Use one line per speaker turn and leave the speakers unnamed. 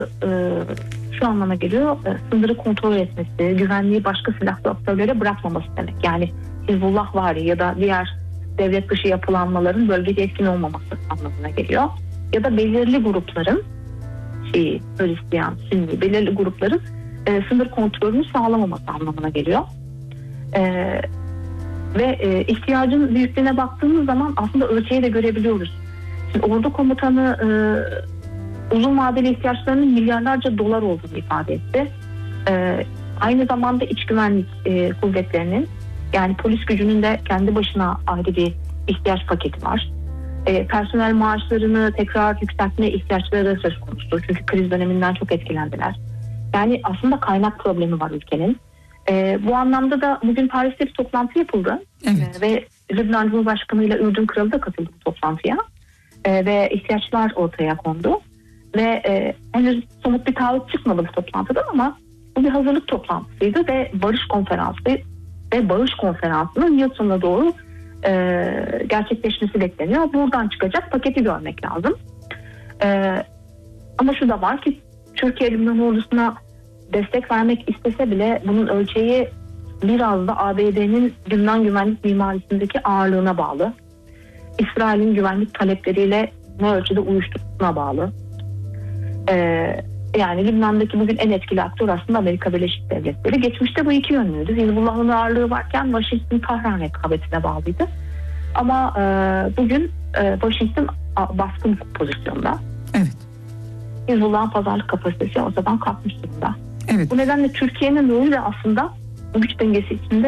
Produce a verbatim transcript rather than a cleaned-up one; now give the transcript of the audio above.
e, şu anlama geliyor. E, sınırı kontrol etmesi, güvenliği başka silahlı aktörlere bırakmaması demek. Yani Hizbullahvari ya da diğer devlet dışı yapılanmaların bölgede etkin olmaması anlamına geliyor. Ya da belirli grupların, Şii, Hristiyan, Sünni, belirli grupların e, sınır kontrolünü sağlamaması anlamına geliyor. E, ve e, ihtiyacın büyüklüğüne baktığımız zaman aslında ölçeği de görebiliyoruz. Şimdi ordu komutanı e, uzun vadeli ihtiyaçlarının milyarlarca dolar olduğunu ifade etti. E, aynı zamanda iç güvenlik e, kuvvetlerinin, yani polis gücünün de kendi başına ayrı bir ihtiyaç paketi var. E, personel maaşlarını tekrar yükseltme ihtiyaçları söz konusu. Çünkü kriz döneminden çok etkilendiler. Yani aslında kaynak problemi var ülkenin. E, bu anlamda da bugün Paris'te bir toplantı yapıldı.
Evet.
E, ve Lübnan Cumhurbaşkanı ile Ürdün Kralı da katıldı bu toplantıya. E, ve ihtiyaçlar ortaya kondu. Ve e, henüz somut bir taahhüt çıkmadı bu toplantıdan ama bu bir hazırlık toplantısıydı ve barış konferansı ve bağış konferansının yıl sonuna doğru e, gerçekleşmesi bekleniyor. Buradan çıkacak paketi görmek lazım. E, ama şu da var ki Türkiye Lübnan ordusuna destek vermek istese bile bunun ölçeği biraz da A B D'nin Lübnan güvenlik mimarisindeki ağırlığına bağlı. İsrail'in güvenlik talepleriyle ne ölçüde uyuştuğuna bağlı. Ee, yani Lübnan'daki bugün en etkili aktör aslında Amerika Birleşik Devletleri. Geçmişte bu iki yönlüydü. Hizbullah'ın ağırlığı varken Washington-Tahran rekabetine bağlıydı. Ama e, bugün e, Washington baskın pozisyonda.
Evet.
Hizbullah'ın pazarlık kapasitesi ortadan kalkmış durumda.
Evet.
Bu nedenle Türkiye'nin rolü de aslında bu güç dengesi içinde